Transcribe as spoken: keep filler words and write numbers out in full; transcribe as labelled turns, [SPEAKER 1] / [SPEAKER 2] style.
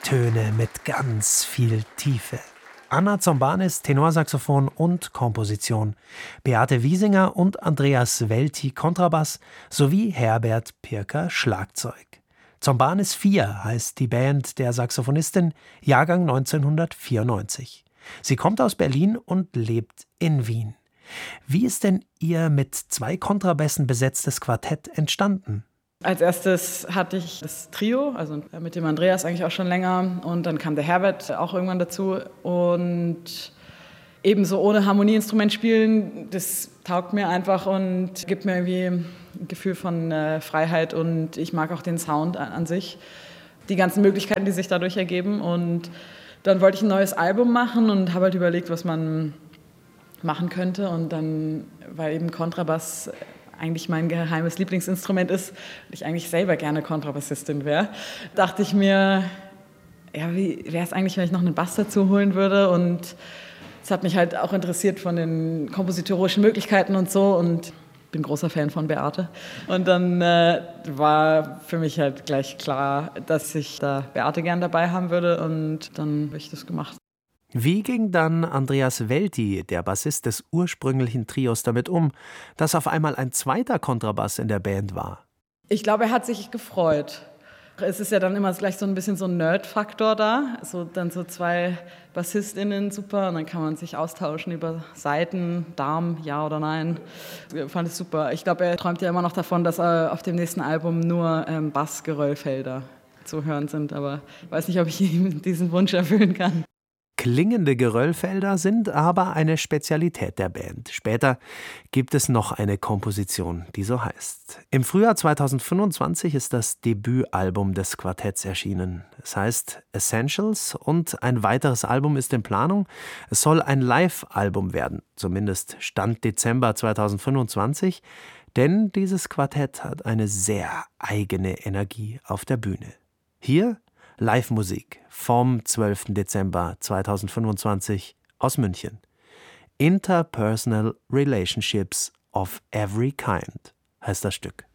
[SPEAKER 1] Töne mit ganz viel Tiefe. Anna Zombanis, Tenorsaxophon und Komposition. Beate Wiesinger und Andreas Welti, Kontrabass, sowie Herbert Pirker, Schlagzeug. Zombanis vier heißt die Band der Saxophonistin, Jahrgang neunzehnhundertvierundneunzig. Sie kommt aus Berlin und lebt in Wien. Wie ist denn Ihr mit zwei Kontrabässen besetztes Quartett entstanden?
[SPEAKER 2] Als erstes hatte ich das Trio, also mit dem Andreas eigentlich auch schon länger, und dann kam der Herbert auch irgendwann dazu. Und ebenso ohne Harmonieinstrument spielen, das taugt mir einfach und gibt mir irgendwie ein Gefühl von äh, Freiheit, und ich mag auch den Sound an, an sich, die ganzen Möglichkeiten, die sich dadurch ergeben. Und dann wollte ich ein neues Album machen und habe halt überlegt, was man machen könnte, und dann, weil eben Kontrabass eigentlich mein geheimes Lieblingsinstrument ist und ich eigentlich selber gerne Kontrabassistin wäre, dachte ich mir, ja, wie wäre es eigentlich, wenn ich noch einen Bass dazu holen würde? Und es hat mich halt auch interessiert von den kompositorischen Möglichkeiten und so, und bin großer Fan von Beate. Und dann äh, war für mich halt gleich klar, dass ich da Beate gern dabei haben würde, und dann habe ich das gemacht.
[SPEAKER 1] Wie ging dann Andreas Welti, der Bassist des ursprünglichen Trios, damit um, dass auf einmal ein zweiter Kontrabass in der Band war?
[SPEAKER 2] Ich glaube, er hat sich gefreut. Es ist ja dann immer gleich so ein bisschen so ein Nerd-Faktor da. So, dann so zwei BassistInnen, super. Und dann kann man sich austauschen über Saiten, Darm, ja oder nein. Ich fand es super. Ich glaube, er träumt ja immer noch davon, dass äh, auf dem nächsten Album nur ähm, Bass-Geröllfelder zu hören sind. Aber ich weiß nicht, ob ich ihm diesen Wunsch erfüllen kann.
[SPEAKER 1] Klingende Geröllfelder sind aber eine Spezialität der Band. Später gibt es noch eine Komposition, die so heißt. Im Frühjahr zweitausendfünfundzwanzig ist das Debütalbum des Quartetts erschienen. Es heißt Essentials, und ein weiteres Album ist in Planung. Es soll ein Live-Album werden, zumindest Stand Dezember zweitausendfünfundzwanzig. Denn dieses Quartett hat eine sehr eigene Energie auf der Bühne. Hier Live-Musik vom zwölften Dezember zweitausendfünfundzwanzig aus München. Interpersonal Relationships of Every Kind heißt das Stück.